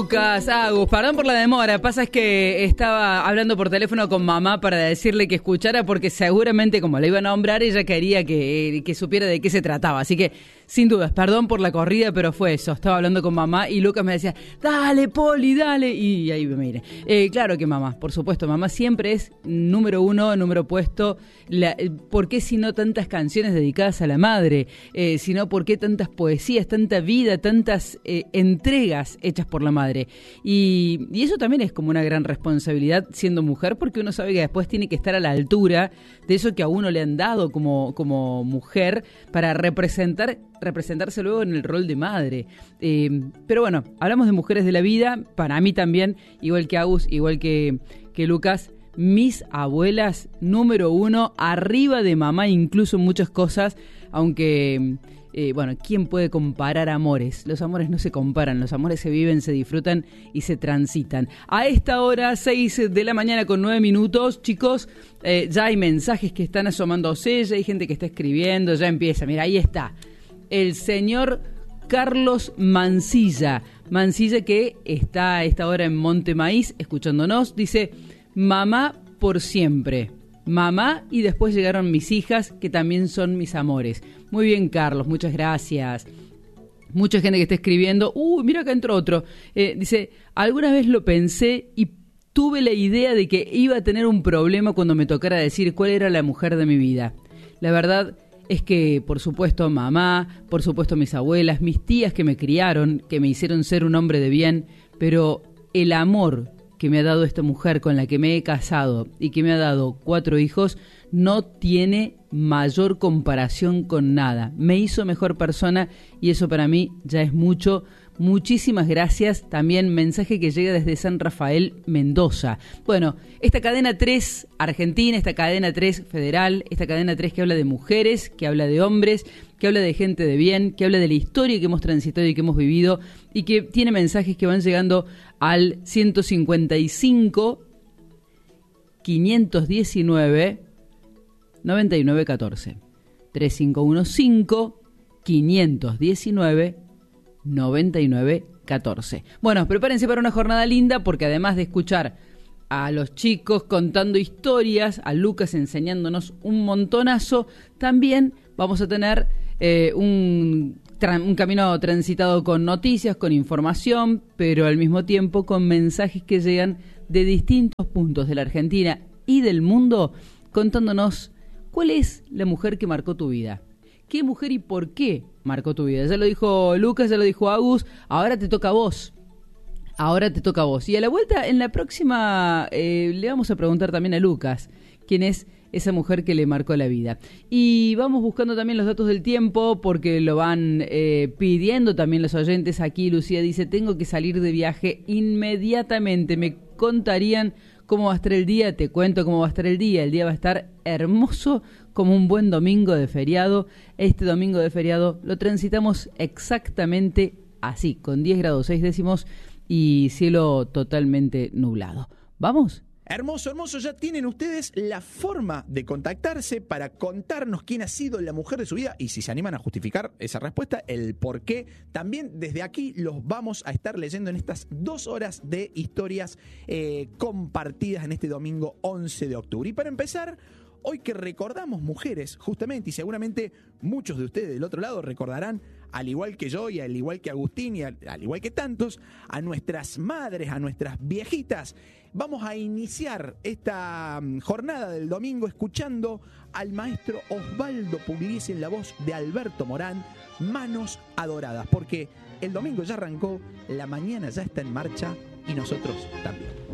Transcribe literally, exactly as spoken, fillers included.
Lucas, Agus, perdón por la demora. Pasa es que estaba hablando por teléfono con mamá para decirle que escuchara porque seguramente como le iba a nombrar ella quería que, que supiera de qué se trataba. Así que sin dudas, perdón por la corrida, pero fue eso. Estaba hablando con mamá y Lucas me decía, dale Poli, dale. Y ahí me mire. Eh, claro que mamá, por supuesto, mamá siempre es número uno, número puesto. La, ¿Por qué si no tantas canciones dedicadas a la madre? Eh, si no, ¿por qué tantas poesías, tanta vida, tantas eh, entregas hechas por la madre? Y, y eso también es como una gran responsabilidad siendo mujer, porque uno sabe que después tiene que estar a la altura de eso que a uno le han dado como, como mujer para representar representarse luego en el rol de madre. Eh, pero bueno, hablamos de mujeres de la vida, para mí también, igual que Agus, igual que, que Lucas, mis abuelas número uno, arriba de mamá incluso en muchas cosas, aunque... Eh, bueno, ¿quién puede comparar amores? Los amores no se comparan, los amores se viven, se disfrutan y se transitan. A esta hora, seis de la mañana con nueve minutos, chicos, eh, ya hay mensajes que están asomándose, ya hay gente que está escribiendo, ya empieza. Mira, ahí está. El señor Carlos Mancilla. Mancilla que está a esta hora en Monte Maíz, escuchándonos, dice, mamá por siempre. Mamá y después llegaron mis hijas, que también son mis amores. Muy bien, Carlos, muchas gracias. Mucha gente que está escribiendo. Uy, mira acá entró otro. Eh, dice, alguna vez lo pensé y tuve la idea de que iba a tener un problema cuando me tocara decir cuál era la mujer de mi vida. La verdad es que, por supuesto, mamá, por supuesto mis abuelas, mis tías que me criaron, que me hicieron ser un hombre de bien, pero el amor que me ha dado esta mujer con la que me he casado y que me ha dado cuatro hijos, no tiene mayor comparación con nada. Me hizo mejor persona y eso para mí ya es mucho. Muchísimas gracias. También mensaje que llega desde San Rafael, Mendoza. Bueno, esta cadena tres argentina, esta cadena tres federal, esta cadena tres que habla de mujeres, que habla de hombres, que habla de gente de bien, que habla de la historia que hemos transitado y que hemos vivido y que tiene mensajes que van llegando al ciento cincuenta y cinco, quinientos diecinueve, noventa y nueve catorce. tres cinco uno cinco, quinientos diecinueve, noventa y nueve catorce. Bueno, prepárense para una jornada linda porque además de escuchar a los chicos contando historias, a Lucas enseñándonos un montonazo, también vamos a tener eh, un, tra- un camino transitado con noticias, con información, pero al mismo tiempo con mensajes que llegan de distintos puntos de la Argentina y del mundo contándonos cuál es la mujer que marcó tu vida. ¿Qué mujer y por qué marcó tu vida? Ya lo dijo Lucas, ya lo dijo Agus, ahora te toca a vos. Ahora te toca a vos. Y a la vuelta, en la próxima, eh, le vamos a preguntar también a Lucas quién es esa mujer que le marcó la vida. Y vamos buscando también los datos del tiempo porque lo van eh, pidiendo también los oyentes. Aquí Lucía dice, tengo que salir de viaje inmediatamente. Me contarían cómo va a estar el día. Te cuento cómo va a estar el día. El día va a estar hermoso como un buen domingo de feriado. Este domingo de feriado lo transitamos exactamente así, con diez grados seis décimos y cielo totalmente nublado. ¿Vamos? Hermoso, hermoso. Ya tienen ustedes la forma de contactarse para contarnos quién ha sido la mujer de su vida y si se animan a justificar esa respuesta, el por qué. También desde aquí los vamos a estar leyendo en estas dos horas de historias eh, compartidas en este domingo once de octubre. Y para empezar, hoy que recordamos mujeres, justamente, y seguramente muchos de ustedes del otro lado recordarán, al igual que yo y al igual que Agustín y al, al igual que tantos, a nuestras madres, a nuestras viejitas. Vamos a iniciar esta jornada del domingo escuchando al maestro Osvaldo Pugliese en la voz de Alberto Morán, Manos Adoradas, porque el domingo ya arrancó, la mañana ya está en marcha y nosotros también.